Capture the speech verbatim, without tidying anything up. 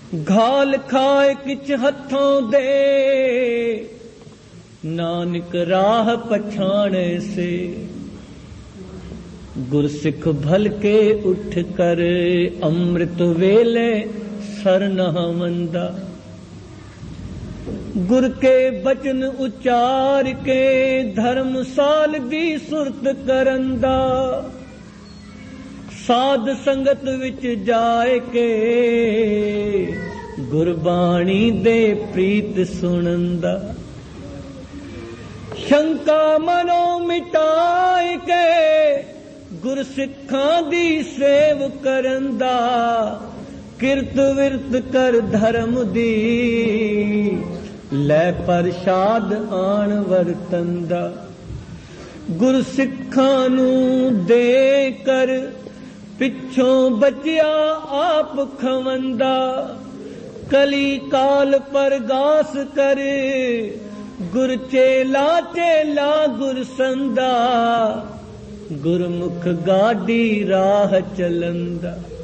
घाल खाए किछ हथों दे, नानक राह पछाणे से। गुरसिख भल के उठ कर, अमृत वेले सरना मंदा। गुर के बचन उचार के, धर्मसाल दी सुरत करंदा। साध संगत विच जाए के, गुरबाणी दे प्रीत सुनंदा। शंका मनो मिटाए के, गुरसिखां दी सेव करंदा। किरत विरत कर धर्म दी, लै प्रसाद आण वरतंदा। गुरसिखां नू दे कर, पिछों बचिया आप खवंदा। कली काल परगास कर, गुर चेला चेला गुर संदा। गुरमुख गाडी राह चलंदा।